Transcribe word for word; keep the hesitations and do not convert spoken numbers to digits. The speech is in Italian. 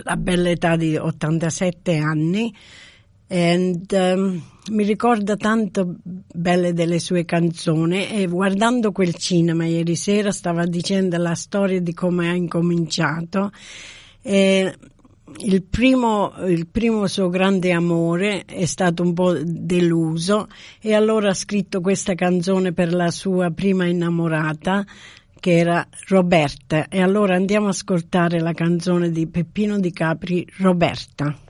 la bella età di ottantasette anni. And, um, mi ricorda tanto belle delle sue canzoni, e guardando quel cinema ieri sera stava dicendo la storia di come ha incominciato. E il primo, il primo suo grande amore è stato un po' deluso, e allora ha scritto questa canzone per la sua prima innamorata, che era Roberta. E allora andiamo ad ascoltare la canzone di Peppino Di Capri, Roberta.